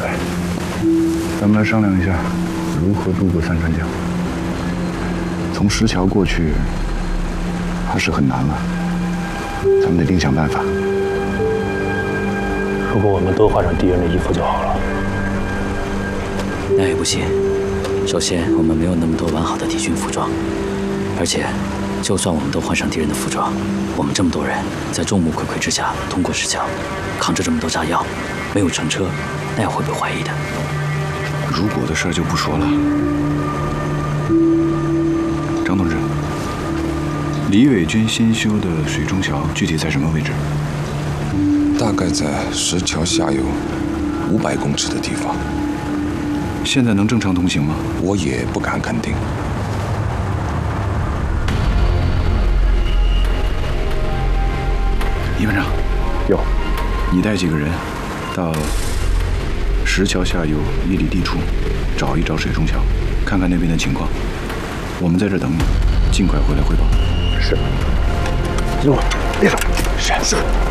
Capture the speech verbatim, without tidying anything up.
来，咱们来商量一下，如何渡过三川江。从石桥过去，还是很难了，咱们得另想办法。 如果我们都换上敌人的衣服就好了。 那也不行。首先，我们没有那么多完好的敌军服装，而且，就算我们都换上敌人的服装，我们这么多人在众目睽睽之下通过石桥，扛着这么多炸药，没有乘车，那样会被怀疑的。 如果的事儿就不说了。张同志，李伟军新修的水中桥具体在什么位置？ 大概在石桥下游五百公尺的地方。 现在能正常通行吗？ 我也不敢肯定。 尹班长， 有， 你带几个人到石桥下游一里地处找一找水中桥，看看那边的情况。我们在这等你，尽快回来汇报。 是。记住，立正。 是是。